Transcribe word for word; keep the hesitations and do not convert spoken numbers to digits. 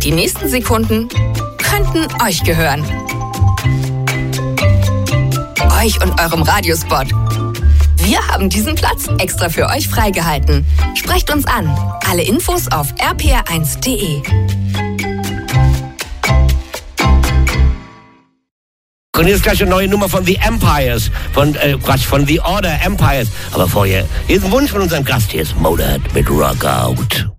Die nächsten Sekunden könnten euch gehören. Euch und eurem Radiospot. Wir haben diesen Platz extra für euch freigehalten. Sprecht uns an. Alle Infos auf r p r eins punkt d e. Und jetzt gleich eine neue Nummer von The Empires, von, äh, Quatsch, von The Order Empires. Aber vorher, hier ist ein Wunsch von unserem Gast, hier ist Motorhead mit Rock Out.